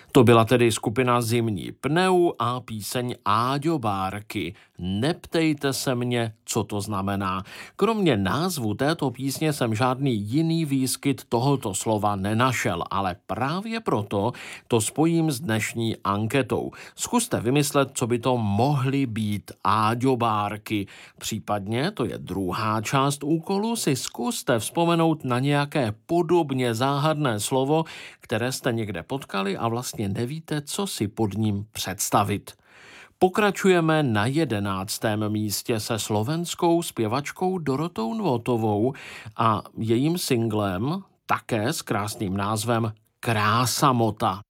To byla tedy skupina Zimní pneu a píseň Áďobárky. Neptejte se mě, co to znamená. Kromě názvu této písně jsem žádný jiný výskyt tohoto slova nenašel, ale právě proto to spojím s dnešní anketou. Zkuste vymyslet, co by to mohly být áďobárky. Případně, to je druhá část úkolu, si zkuste vzpomenout na nějaké podobně záhadné slovo, které jste někde potkali a vlastně nevíte, co si pod ním představit. Pokračujeme na 11. místě se slovenskou zpěvačkou Dorotou Nvotovou a jejím singlem, také s krásným názvem Krásamota.